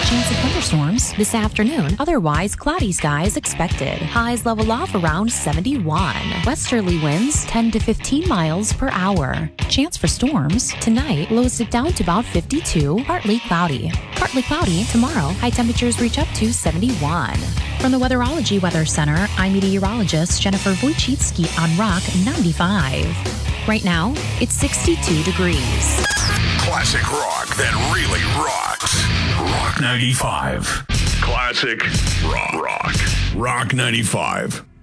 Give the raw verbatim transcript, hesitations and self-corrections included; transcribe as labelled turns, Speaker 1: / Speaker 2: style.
Speaker 1: Chance of thunderstorms this afternoon. Otherwise, cloudy skies expected. Highs level off around seventy-one. Westerly winds ten to fifteen miles per hour. Chance for storms tonight. Lows it down to about fifty-two. Partly cloudy. Partly cloudy tomorrow. High temperatures reach up to seventy-one. From the Weatherology Weather Center, I'm meteorologist Jennifer Wojcicki on Rock ninety-five. Right now, it's sixty-two degrees.
Speaker 2: Classic rock that really rocks. Rock ninety-five. Classic rock. Rock. Rock ninety-five.